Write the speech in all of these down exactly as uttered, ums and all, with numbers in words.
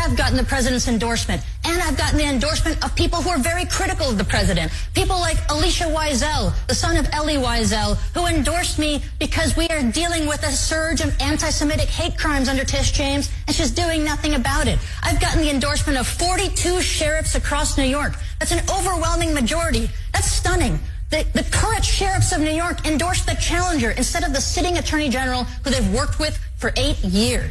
have gotten the president's endorsement, and I've gotten the endorsement of people who are very critical of the president. People like Alicia Wiesel, the son of Elie Wiesel, who endorsed me because we are dealing with a surge of anti-Semitic hate crimes under Tish James, and she's doing nothing about it. I've gotten the endorsement of forty-two sheriffs across New York. That's an overwhelming majority. That's stunning. The, the current sheriffs of New York endorsed the challenger instead of the sitting attorney general who they've worked with for eight years.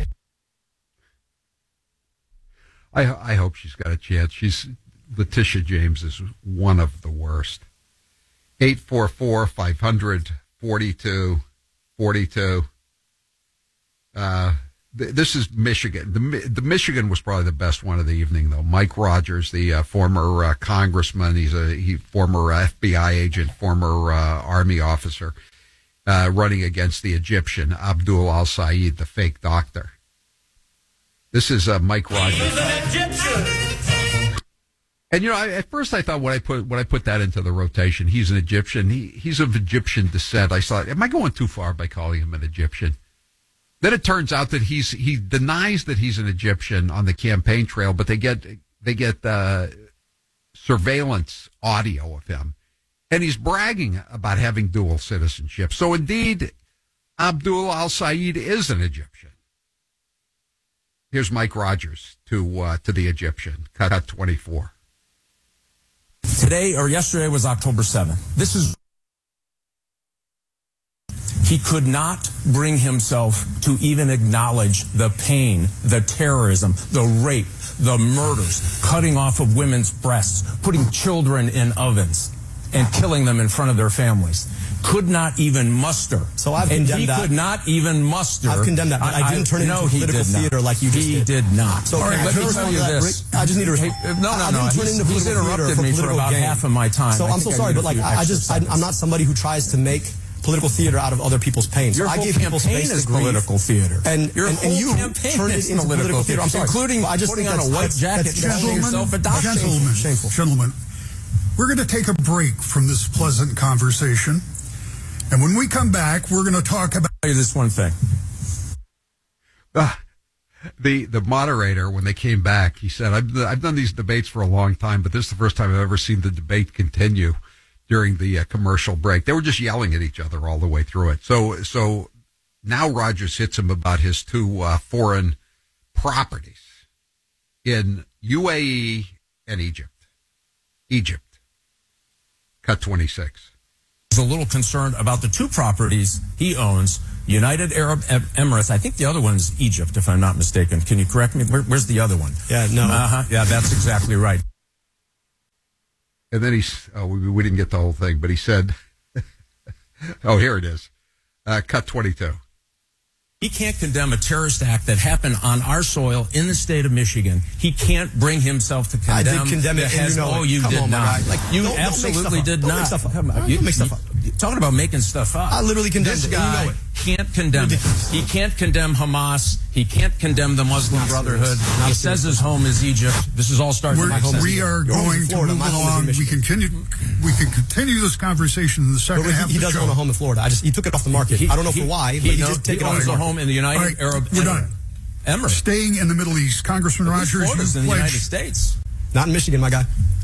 I, I hope she's got a chance. She's Letitia James is one of the worst. eight four four, five hundred, forty-two forty-two. Uh, th- this is Michigan. The, the Michigan was probably the best one of the evening, though. Mike Rogers, the uh, former uh, congressman, he's a he, former uh, F B I agent, former uh, Army officer, uh, running against the Egyptian Abdul al-Said, the fake doctor. This is uh, Mike Rogers. He's an Egyptian. And you know, I, at first I thought when I put when I put that into the rotation, he's an Egyptian. He he's of Egyptian descent. I thought, am I going too far by calling him an Egyptian? Then it turns out that he's he denies that he's an Egyptian on the campaign trail, but they get they get uh, surveillance audio of him, and he's bragging about having dual citizenship. So indeed, Abdul al-Said is an Egyptian. Here's Mike Rogers to uh, to the Egyptian. Cut out twenty-four. Today or yesterday was October seventh. This is. He could not bring himself to even acknowledge the pain, the terrorism, the rape, the murders, cutting off of women's breasts, putting children in ovens, and killing them in front of their families. Could not even muster. So I've and condemned he that. could not even muster. I've condemned that. I, I didn't turn it no, into political theater like you just he did. He did not. So all right, let me tell you that, this. Rick, I just need to. Hey, no, no, I no. didn't turn He's, into he's interrupted for me for about gain. half of my time. So I I'm so sorry, but like I just I, I'm not somebody who tries to make political theater out of other people's pain. So Your I whole gave people campaign space is to grieve. Political theater. And, Your and, whole and you campaign turned it is into political theater. I'm sorry. Including I just putting think on a white that's, jacket that's, and calling yourself a doctor. Gentlemen, Shameful. gentlemen, we're going to take a break from this pleasant conversation. And when we come back, we're going to talk about... I'll tell you this one thing. Uh, the the moderator, when they came back, he said, I've, I've done these debates for a long time, but this is the first time I've ever seen the debate continue during the uh, commercial break. They were just yelling at each other all the way through it. So so now Rogers hits him about his two uh, foreign properties in U A E and Egypt. Egypt. Cut twenty-six. He's a little concerned about the two properties he owns, United Arab Emirates. I think the other one's Egypt, if I'm not mistaken. Can you correct me? Where, where's the other one? Yeah, no. Uh-huh. Yeah, that's exactly right. And then he's, oh, we, we didn't get the whole thing, but he said, oh, here it is. Uh, cut twenty-two. He can't condemn a terrorist act that happened on our soil in the state of Michigan. He can't bring himself to condemn. I did condemn it, and you know Oh, it. you Come did on, my not. guy. Like, you don't- don't make stuff absolutely up. did Don't not. make stuff up. Come on. Don't You, make stuff up. you- talking about making stuff up. I literally condemned this it, guy and you know it. can't condemn Ridiculous. it. He can't condemn Hamas. He can't condemn the Muslim Not Brotherhood. serious. Not He serious. says his home is Egypt. This is all starting We're, to make sense. we are Your home going is to Florida, move my home is in along. We Michigan. continue. We can continue this conversation in the second But half he, he of the doesn't show. own a home in Florida. I just he took it off the market. He- I don't know he- for why, but he, he knows- just take he it off owns the a market. home in the United All right, Arab we're done. Emirates. Staying in the Middle East, Congressman Rogers, Florida's you in the United pledged. States. Not in Michigan, my guy.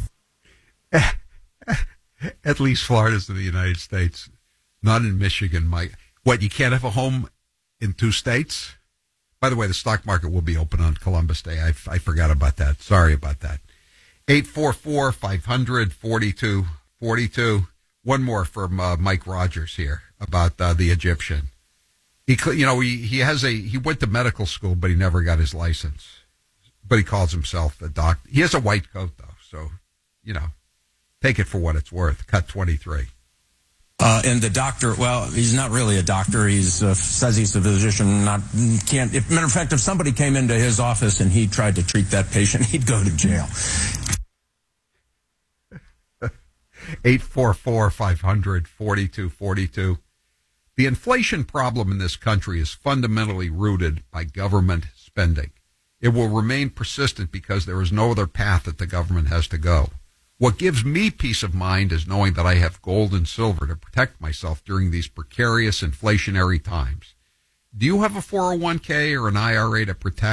At least Florida's in the United States, not in Michigan, Mike. What, you can't have a home in two states? By the way, the stock market will be open on Columbus Day. I, I forgot about that. Sorry about that. eight four four, five hundred, forty-two forty-two. One more from uh, Mike Rogers here about uh, the Egyptian. He, you know, he, he has a, he went to medical school, but he never got his license. But he calls himself a doctor. He has a white coat, though, so, you know, take it for what it's worth. Cut twenty-three. Uh, and the doctor, well, he's not really a doctor. He's uh, says he's a physician. Not can't. If, matter of fact, if somebody came into his office and he tried to treat that patient, he'd go to jail. eight four four, five hundred, forty-two forty-two. The inflation problem in this country is fundamentally rooted by government spending. It will remain persistent because there is no other path that the government has to go. What gives me peace of mind is knowing that I have gold and silver to protect myself during these precarious inflationary times. Do you have a four oh one k or an I R A to protect?